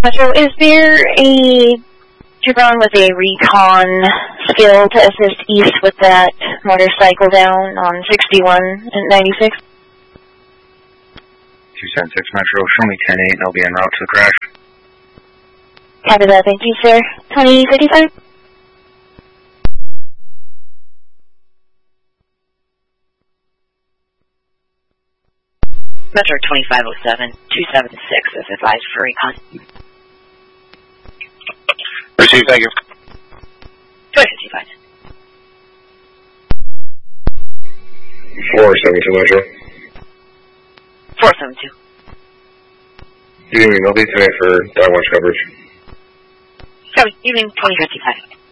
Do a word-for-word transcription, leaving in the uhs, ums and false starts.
Metro, is there a Gibron with a recon skill to assist east with that motorcycle down on sixty-one and ninety-six? two seven six Metro, show me ten eight and I'll be en route to the crash. Copy that, thank you, sir. twenty fifty-five? Metro twenty-five oh seven, two seven six is advised for recon. Received, thank you. twenty fifty-five. four seven two Metro. four seven two. Evening, I'll be today for Dive Watch coverage. Sorry, evening twenty fifty-five.